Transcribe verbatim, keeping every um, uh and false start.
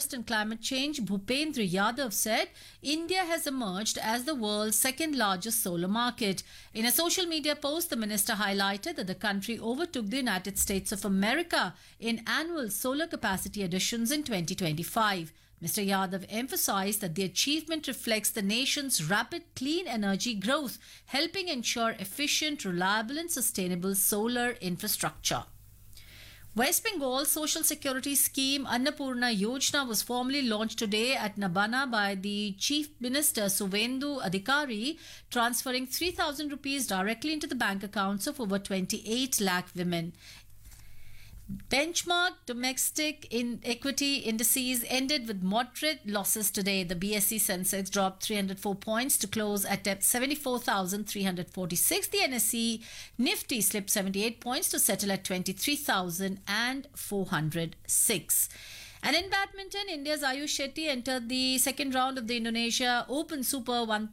analyst on climate change Bhupendra Yadav said India has emerged as the world's second largest solar market. In a social media post, the minister highlighted that the country overtook the United States of America in annual solar capacity additions in twenty twenty-five. Mister Yadav emphasized that the achievement reflects the nation's rapid clean energy growth, helping ensure efficient, reliable and sustainable solar infrastructure. West Bengal Social Security Scheme Annapurna Yojana was formally launched today at Nabana by the Chief Minister Suvendu Adhikari, transferring three thousand rupees directly into the bank accounts of over twenty-eight lakh women. Benchmark domestic in equity indices ended with moderate losses today. The B S E Sensex dropped three hundred four points to close at seventy-four thousand three hundred forty-six. The N S E Nifty slipped seventy-eight points to settle at twenty-three thousand four hundred six. And in badminton, India's Ayush Shetty entered the second round of the Indonesia Open Super one